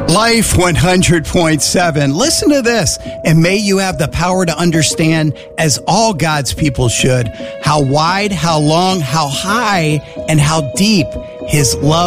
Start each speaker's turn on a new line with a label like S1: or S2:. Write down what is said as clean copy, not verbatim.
S1: Life 100.7. Listen to this, and may you have the power to understand, as all God's people should, how wide, how long, how high, and how deep His love